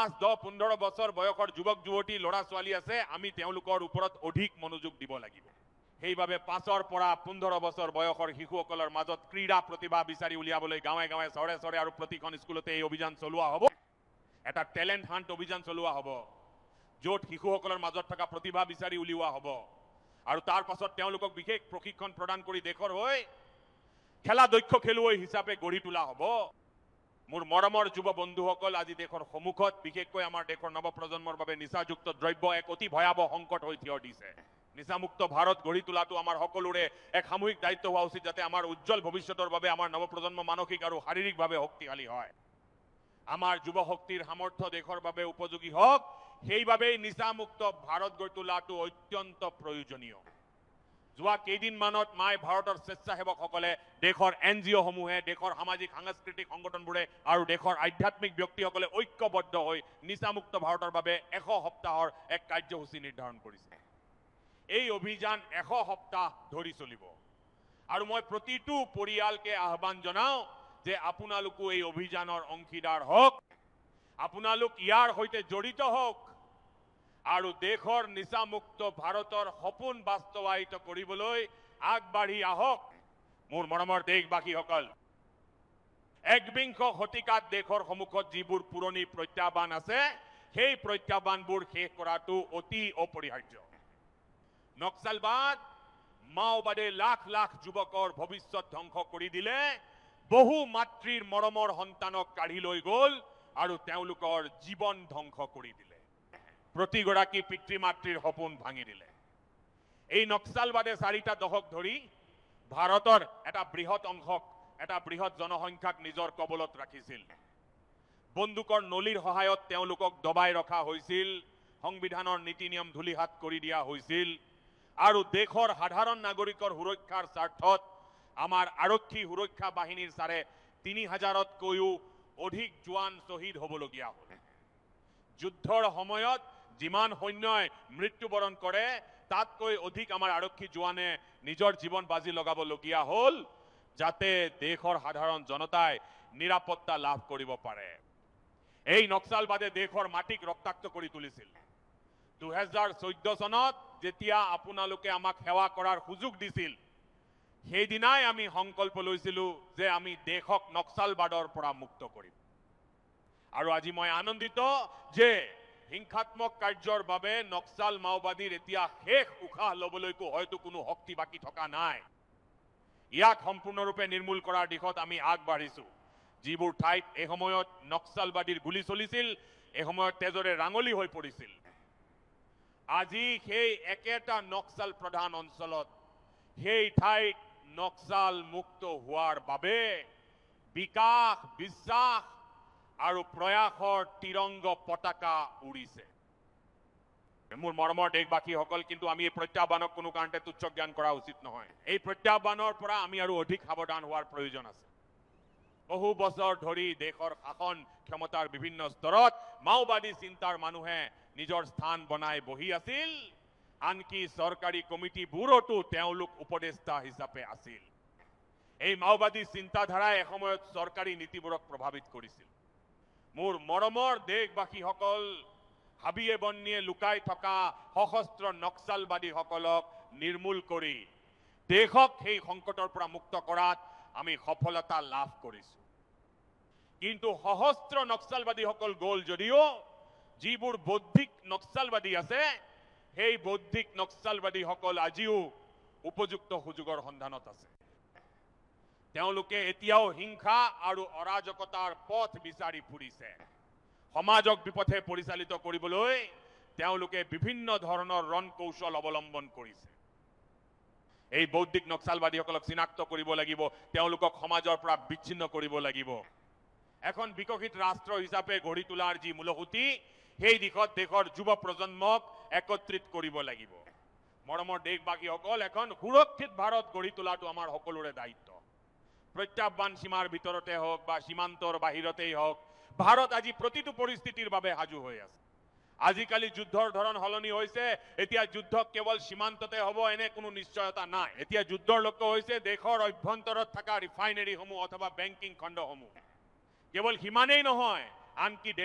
5, 10, 15 বছৰ বয়সৰ যুৱক যুৱতী ল'ৰা ছোৱালী আছে আমি তেওঁলোকৰ ওপৰত অধিক মনোযোগ দিব লাগিব সেইভাবে 5 পৰা 15 বছৰ বয়সৰ শিশুসকলৰ মাজত ক্ৰীড়া প্ৰতিভা বিচাৰি উলিয়াবলৈ গাঁৱে গাঁৱে চহৰে চহৰে আৰু প্ৰতিখন স্কুলতে এই অভিযান চলোৱা হ'ব এটা ট্যালেন্ট হান্ট অভিযান চলোৱা হ'ব য'ত শিশুসকলৰ মাজত থকা প্ৰতিভা বিচাৰি উলিওৱা হ'ব আৰু তাৰ পাছত তেওঁলোকক বিশেষ প্ৰশিক্ষণ প্ৰদান কৰি দেশৰ হৈ খেলা দক্ষ খেলুৱৈ হিচাপে গঢ়ি তোলা হ'ব মোৰ মৰমৰ যুৱ বন্ধুসকল আজি দেশৰ সন্মুখত বিশেষকৈ আমাৰ দেশৰ নৱপ্ৰজন্মৰ বাবে নিচাযুক্ত দ্ৰব্য এক অতি ভয়াৱহ সংকট হৈ থিয় দিছে নিচামুক্ত ভাৰত গঢ়ি তোলাটো আমাৰ সকলোৰে এক সামূহিক দায়িত্ব হোৱা উচিত যাতে আমাৰ উজ্জ্বল ভৱিষ্যতৰ বাবে আমাৰ নৱপ্ৰজন্ম মানসিক আৰু শাৰীৰিকভাৱে শক্তিশালী হয় আমাৰ যুৱ শক্তিৰ সামৰ্থ্য দেশৰ বাবে উপযোগী হওক সেইভাবেই নিচামুক্ত ভাৰত গঢ়ি তোলাটো অত্যন্ত প্ৰয়োজনীয় যোৱা কেইদিনমানত মাই ভাৰতৰ স্বেচ্ছাসেৱকসকলে দেশৰ NGO সমূহে দেশৰ সামাজিক সাংস্কৃতিক সংগঠনবোৰে আৰু দেশৰ আধ্যাত্মিক ব্যক্তিসকলে ঐক্যবদ্ধ হৈ নিচামুক্ত ভাৰতৰ বাবে 100 সপ্তাহৰ এক কাৰ্যসূচী নিৰ্ধাৰণ কৰিছে এই অভিযান 100 সপ্তাহ ধৰি চলিব আৰু মই প্ৰতিটো পৰিয়ালকে আহ্বান জনাও যে আপোনালোকো এই অভিযানৰ অংশীদাৰ হওক আপোনালোক ইয়াৰ সৈতে জড়িত হওক আৰু দেশৰ নিচামুক্ত ভাৰতৰ সপোন বাস্তৱায়িত কৰিবলৈ আগবাঢ়ি আহক মোৰ মৰমৰ দেশবাসীসকল একবিংশ শতিকাত দেশৰ সন্মুখত যিবোৰ পুৰণি প্ৰত্যাহ্বান আছে সেই প্ৰত্যাহ্বানবোৰ শেষ কৰাটো অতি অপৰিহাৰ্য নক্সালবাদ মাওবাদে লাখ লাখ যুৱকৰ ভৱিষ্যত ধ্বংস কৰি দিলে বহু মাতৃৰ মৰমৰ সন্তানক কাঢ়ি লৈ গ'ল আৰু তেওঁলোকৰ জীৱন ধ্বংস কৰি দিলে প্ৰতিগৰাকী পিতৃ মাতৃৰ সপোন ভাঙি দিলে এই নক্সালবাদে 4টা দশক ধৰি ভাৰতৰ এটা বৃহৎ অংশক এটা বৃহৎ জনসংখ্যাক নিজৰ কবলত ৰাখিছিল বন্দুকৰ নলীৰ সহায়ত তেওঁলোকক দবাই ৰখা হৈছিল সংবিধানৰ নীতি নিয়ম ধুলিহাত কৰি দিয়া হৈছিল আৰু দেশৰ সাধাৰণ নাগৰিকৰ সুৰক্ষাৰ স্বাৰ্থত আমাৰ আৰক্ষী সুৰক্ষা বাহিনীৰ 3,500তকৈও অধিক জোৱান শ্বহীদ হ'বলগীয়া হ'ল যুদ্ধৰ সময়ত যিমান সৈন্যই মৃত্যুবৰণ কৰে তাতকৈ অধিক আমাৰ আৰক্ষী জোৱানে নিজৰ জীৱন বাজি লগাবলগীয়া হ'ল যাতে দেশৰ সাধাৰণ জনতাই নিৰাপত্তা লাভ কৰিব পাৰে এই নক্সালবাদে দেশৰ মাটিক ৰক্তাক্ত কৰি তুলিছিল 2014 চনত যেতিয়া আপোনালোকে আমাক সেৱা কৰাৰ সুযোগ দিছিল সেইদিনাই আমি সংকল্প লৈছিলো যে আমি দেশক নক্সালবাদৰ পৰা মুক্ত কৰিম আৰু আজি মই আনন্দিত যে হিংসাত্মক কাৰ্যৰ বাবে নক্সাল মাওবাদীৰ এতিয়া শেষ উশাহ লবলৈকো হয়তো কোনো শক্তি বাকি থকা নাই ইয়াক সম্পূৰ্ণৰূপে নিৰ্মূল কৰাৰ দিশত আমি আগবাঢ়িছো যিবোৰ ঠাইত এই সময়ত নক্সালবাদীৰ গুলি চলিছিল এই সময়ত তেজৰে ৰাঙলী হৈ পৰিছিল আজি সেই একেটা নক্সাল প্ৰধান অঞ্চলত সেই ঠাইত নক্সাল মুক্ত হোৱাৰ বাবে বিকাশ বিশ্বাস আৰু প্ৰয়াসৰ তিৰংগ পতাকা উৰিছে মোৰ মৰমৰ দেশবাসীসকল কিন্তু আমি এই প্ৰত্যাহ্বানক কোনো কাৰণতে তুচ্ছ জ্ঞান কৰা উচিত নহয় এই প্ৰত্যাহ্বানৰ পৰা আমি আৰু অধিক সাৱধান হোৱাৰ প্ৰয়োজন আছে বহু বছৰ ধৰি দেশৰ শাসন ক্ষমতাৰ বিভিন্ন স্তৰত মাওবাদী চিন্তাৰ মানুহে নিজৰ স্থান বনাই বহি আছিল আনকি চৰকাৰী কমিটিবোৰতো তেওঁলোক উপদেষ্টা হিচাপে আছিল এই মাওবাদী চিন্তাধাৰাই এসময়ত চৰকাৰী নীতিবোৰক প্ৰভাৱিত কৰিছিল মোৰ মৰমৰ দেশবাসীসকল হাবিয়ে বন্নিয়ে লুকাই থকা সশস্ত্ৰ নক্সালবাদীসকলক নিৰ্মূল কৰি দেশক সেই সংকটৰ পৰা মুক্ত কৰাত আমি সফলতা লাভ কৰিছো কিন্তু সশস্ত্ৰ নক্সালবাদীসকল গ'ল যদিও যিবোৰ বৌদ্ধিক নক্সালবাদী আছে সেই বৌদ্ধিক নক্সালবাদীসকল আজিও উপযুক্ত সুযোগৰ সন্ধানত আছে তেওঁলোকে এতিয়াও হিংসা আৰু অৰাজকতাৰ পথ বিচাৰি ফুৰিছে সমাজক বিপথে পৰিচালিত কৰিবলৈ তেওঁলোকে বিভিন্ন ধৰণৰ ৰণ কৌশল অৱলম্বন কৰিছে এই বৌদ্ধিক নক্সালবাদীসকলক চিনাক্ত কৰিব লাগিব তেওঁলোকক সমাজৰ পৰা বিচ্ছিন্ন কৰিব লাগিব এখন বিকশিত ৰাষ্ট্ৰ হিচাপে গঢ়ি তোলাৰ যি মূলসুঁতি সেই দিশত দেশৰ যুৱ প্ৰজন্মক একত্ৰিত কৰিব লাগিব মৰমৰ দেশবাসীসকল এখন সুৰক্ষিত ভাৰত গঢ়ি তোলাটো আমাৰ সকলোৰে দায়িত্ব প্ৰত্যাহ্বান সীমাৰ ভিতৰতে হওক বা সীমান্তৰ বাহিৰতেই হওক ভাৰত আজি প্ৰতিটো পৰিস্থিতিৰ বাবে সাজু হৈ আছে আজিকালি যুদ্ধৰ ধৰণ সলনি হৈছে এতিয়া যুদ্ধ কেৱল সীমান্ততে হ'ব এনে কোনো নিশ্চয়তা নাই এতিয়া যুদ্ধৰ লক্ষ্য হৈছে দেশৰ অভ্যন্তৰত থকা ৰিফাইনাৰীসমূহ অথবা বেংকিং খণ্ডসমূহ কেৱল সিমানেই নহয় আনকি